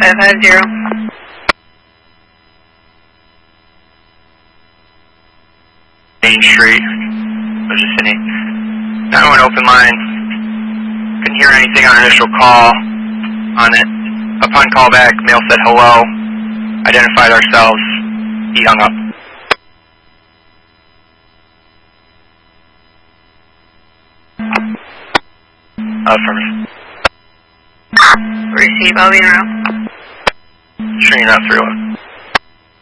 550. Main Street, Ocean City. 911 open line. Couldn't hear anything on initial call on it. Upon callback, male said hello. Identified ourselves. He hung up. Affirmative. Receive, I'll be around. Stringing up 311.